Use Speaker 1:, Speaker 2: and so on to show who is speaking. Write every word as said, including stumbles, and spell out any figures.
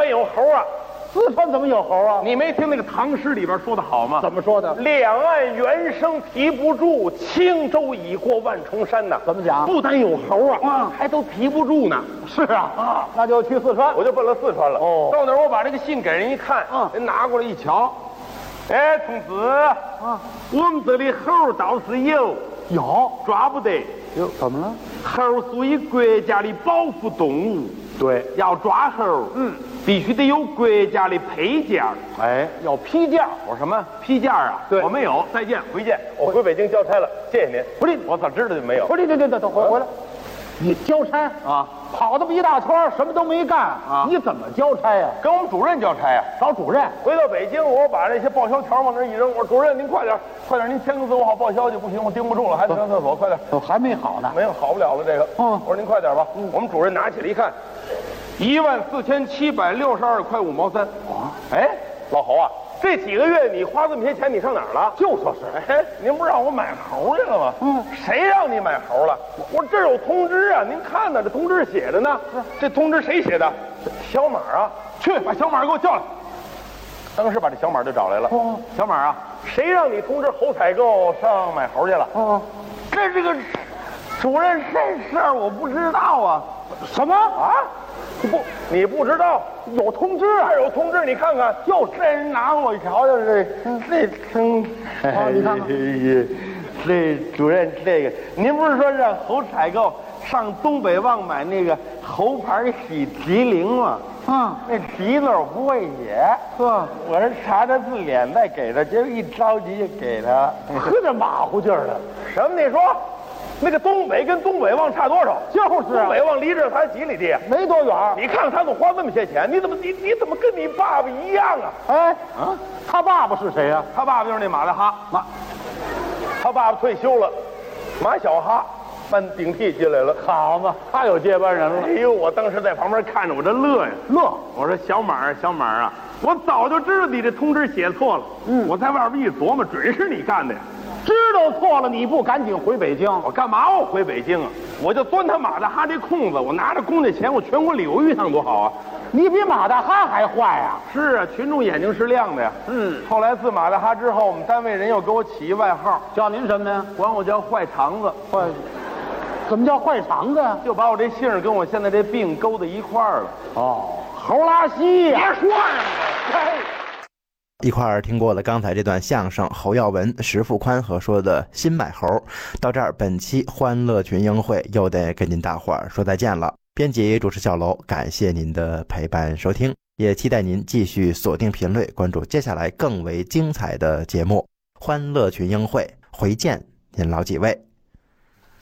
Speaker 1: 有猴啊。
Speaker 2: 四川怎么有猴啊？
Speaker 1: 你没听那个唐诗里边说的好吗？
Speaker 2: 怎么说的？
Speaker 1: 两岸猿声啼不住，轻舟已过万重山呐。
Speaker 2: 怎么讲？
Speaker 1: 不但有猴啊，
Speaker 2: 嗯，
Speaker 1: 还都提不住呢。
Speaker 2: 是啊，啊，那就去四川。
Speaker 1: 我就奔了四川了。
Speaker 2: 哦，
Speaker 1: 到那儿我把这个信给人一看，
Speaker 2: 嗯，
Speaker 1: 人拿过来一瞧，哎，同志，
Speaker 2: 啊，
Speaker 1: 我们这里猴倒是有，
Speaker 2: 有
Speaker 1: 抓不得。
Speaker 2: 哟，怎么了？
Speaker 1: 猴属于国家的保护动物，
Speaker 2: 对，
Speaker 1: 要抓猴，嗯，必须得有国家的配件。
Speaker 2: 哎，要批件。
Speaker 1: 我说什么批件啊？
Speaker 2: 对，
Speaker 1: 我没有。再见，回见。我回北京交差了，谢谢您。不是，我咋知道就没有？
Speaker 2: 不是，对对对对，回回来。你交差
Speaker 1: 啊？
Speaker 2: 跑这么一大圈，什么都没干啊？你怎么交差呀？
Speaker 1: 跟我们主任交差呀，
Speaker 2: 找主任。
Speaker 1: 回到北京，我把那些报销条往那一扔，我说主任您快点，快点，您签个字，我好报销去。不行，我盯不住了，还得上厕所，快点。
Speaker 2: 哦，还没好呢。
Speaker 1: 没有，好不了了这个。
Speaker 2: 嗯，
Speaker 1: 我说您快点吧。嗯，我们主任拿起来一看，一万四千七百六十二块五毛三。啊，哎，老侯啊，这几个月你花这么些钱，你上哪儿了？
Speaker 2: 就说是，
Speaker 1: 哎，您不是让我买猴去了吗？
Speaker 2: 嗯，
Speaker 1: 谁让你买猴了？我这儿有通知啊，您看呢，这通知写着呢。这通知谁写的？小马啊，去把小马给我叫来。当时把这小马就找来了。
Speaker 2: 哦，
Speaker 1: 小马啊，谁让你通知侯采购上买猴去了？
Speaker 2: 哦，
Speaker 1: 这这个主任这事儿我不知道啊。
Speaker 2: 什么
Speaker 1: 啊？不，你不知道？
Speaker 2: 有通知啊？
Speaker 1: 有通知，你看看。就这人拿我一瞧，就是这称。
Speaker 2: 啊，你看看。
Speaker 1: 这主任，这个您不是说让侯采购上东北旺买那个猴牌喜吉灵吗？
Speaker 2: 啊，
Speaker 1: 那吉字我不会写，
Speaker 2: 呵，
Speaker 1: 我是查他字典再给他，结果一着急就给他。
Speaker 2: 呵，这马虎劲儿的。
Speaker 1: 什么？你说？那个东北跟东北旺差多少？
Speaker 2: 就是啊，
Speaker 1: 东北旺离这儿才几里地，
Speaker 2: 没多远。
Speaker 1: 你看看他怎么花这么些钱？你怎么你你怎么跟你爸爸一样啊？
Speaker 2: 哎啊，他爸爸是谁呀？
Speaker 1: 他爸爸就是那马大哈。
Speaker 2: 马，
Speaker 1: 他爸爸退休了，马小哈搬顶替进来了。
Speaker 2: 好嘛，他有接班人了。
Speaker 1: 哎呦，我当时在旁边看着，我这乐呀
Speaker 2: 乐。
Speaker 1: 我说小马儿小马儿啊，我早就知道你这通知写错了。嗯，我在外边一琢磨，准是你干的呀。
Speaker 2: 知道错了，你不赶紧回北京？
Speaker 1: 我干嘛我回北京啊？我就钻他马大哈这空子，我拿着公家钱，我全国旅游一趟多好啊！
Speaker 2: 你比马大哈还坏啊！
Speaker 1: 是啊，群众眼睛是亮的呀。嗯。后来自马大哈之后，我们单位人又给我起一外号，
Speaker 2: 叫您什么呀？
Speaker 1: 管我叫坏肠子。
Speaker 2: 坏？怎么叫坏肠子呀？
Speaker 1: 就把我这姓儿跟我现在这病勾在一块儿了。
Speaker 2: 哦，猴拉稀呀！
Speaker 1: 别说呀！
Speaker 3: 一块儿听过了刚才这段相声，侯耀文、石富宽和说的新买猴。到这儿，本期欢乐群英会又得跟您大伙儿说再见了。编辑主持小楼，感谢您的陪伴收听，也期待您继续锁定频率，关注接下来更为精彩的节目。欢乐群英会，回见您老几位。